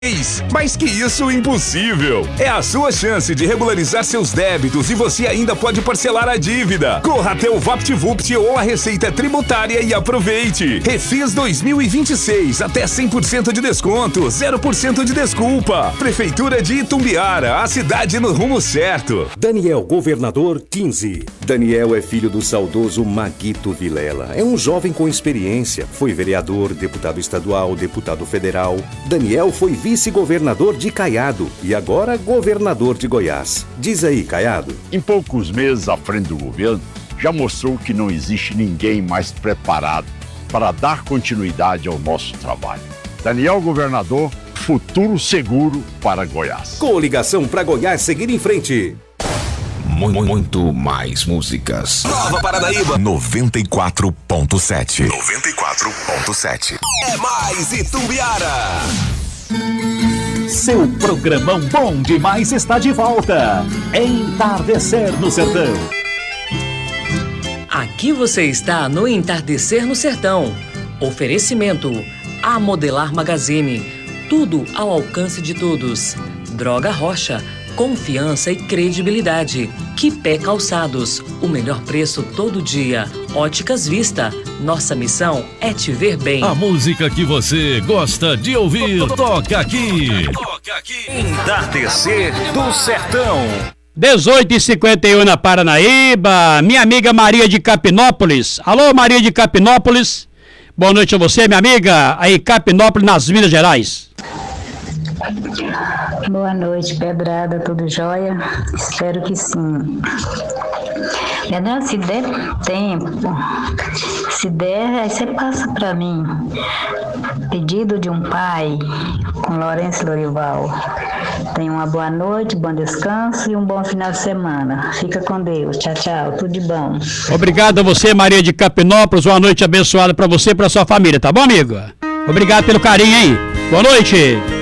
Mais que isso, impossível. É a sua chance de regularizar seus débitos e você ainda pode parcelar a dívida. Corra até o VaptVupt ou a Receita Tributária e aproveite. Refis 2026, até 100% de desconto, 0% de desculpa. Prefeitura de Itumbiara, a cidade no rumo certo. Daniel Governador 15. Daniel é filho do saudoso Maguito Vilela. É um jovem com experiência. Foi vereador, deputado estadual, deputado federal. Daniel foi vice-governador de Caiado e agora governador de Goiás. Diz aí, Caiado. Em poucos meses à frente do governo, já mostrou que não existe ninguém mais preparado para dar continuidade ao nosso trabalho. Daniel Governador, futuro seguro para Goiás. Coligação para Goiás seguir em frente. Muito mais músicas. Nova Paranaíba 94.7. 94.7. É mais Itumbiara. Seu programão bom demais está de volta. Entardecer no Sertão. Aqui você está no Entardecer no Sertão. Oferecimento A Modelar Magazine. Tudo ao alcance de todos. Droga Rocha. Confiança e credibilidade. Quipé Calçados, o melhor preço todo dia. Óticas Vista, nossa missão é te ver bem. A música que você gosta de ouvir, toca aqui. Entardecer do Sertão. 18h51 na Paranaíba. Minha amiga Maria de Capinópolis. Alô, Maria de Capinópolis. Boa noite a você, minha amiga. Aí, Capinópolis, nas Minas Gerais. Boa noite, Pedrada, tudo jóia? Espero que sim. Pedrada, se der tempo, aí você passa para mim. Pedido de um pai, com Lourenço Lorival. Tenha uma boa noite, bom descanso e um bom final de semana. Fica com Deus. Tchau, tchau. Tudo de bom. Obrigado a você, Maria de Capinópolis. Uma noite abençoada para você e para sua família, tá bom, amigo? Obrigado pelo carinho, hein? Boa noite.